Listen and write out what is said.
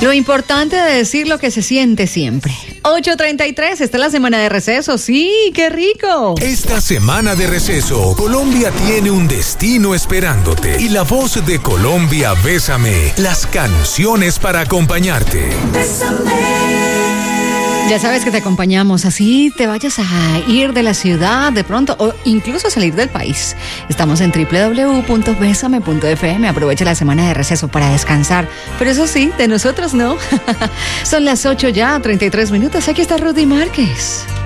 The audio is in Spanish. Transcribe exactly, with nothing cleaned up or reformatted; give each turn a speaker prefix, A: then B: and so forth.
A: Lo importante de decir lo que se siente siempre. ocho treinta y tres, esta es la semana de receso. Sí, qué rico.
B: Esta semana de receso, Colombia tiene un destino esperándote. Y la voz de Colombia, Bésame, las canciones para acompañarte.
A: Bésame. Ya sabes que te acompañamos, así te vayas a ir de la ciudad de pronto o incluso salir del país. Estamos en doble u doble u doble u punto besame punto efe eme. Aprovecha la semana de receso para descansar. Pero eso sí, de nosotros no. Son las ocho ya, treinta y tres minutos. Aquí está Rudy Márquez.